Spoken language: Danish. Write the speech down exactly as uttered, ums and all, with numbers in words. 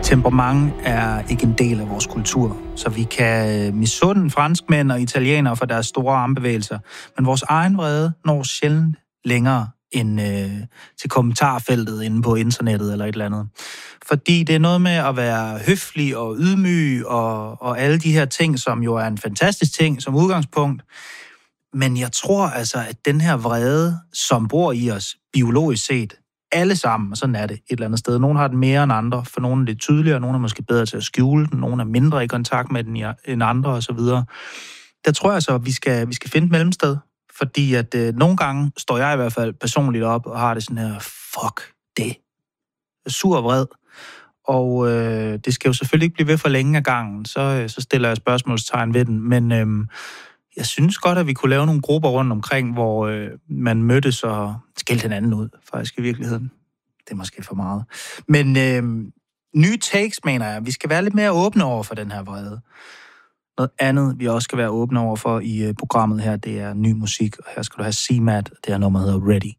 Temperament er ikke en del af vores kultur, så vi kan misunde franskmænd og italienere for deres store armbevægelser, men vores egen vrede når sjældent længere end øh, til kommentarfeltet inde på internettet eller et eller andet. Fordi det er noget med at være høflig og ydmyg og, og alle de her ting, som jo er en fantastisk ting som udgangspunkt. Men jeg tror altså, at den her vrede, som bor i os biologisk set, alle sammen, og sådan er det et eller andet sted. Nogle har den mere end andre, for nogle er det tydeligere, nogle er måske bedre til at skjule den, nogle er mindre i kontakt med den end andre osv. Der tror jeg så, at vi skal, vi skal finde et mellemsted, fordi at øh, nogle gange står jeg i hvert fald personligt op og har det sådan her, fuck det. Jeg er sur og vred, og øh, det skal jo selvfølgelig ikke blive ved for længe af gangen, så, så stiller jeg spørgsmålstegn ved den, men øh, jeg synes godt, at vi kunne lave nogle grupper rundt omkring, hvor øh, man mødtes og skældte hinanden ud, faktisk i virkeligheden. Det er måske for meget. Men øh, nye takes, mener jeg, vi skal være lidt mere åbne over for den her vrede. Noget andet, vi også skal være åbne over for i øh, programmet her, det er ny musik, og her skal du have C-Mat, det her nummer hedder Ready.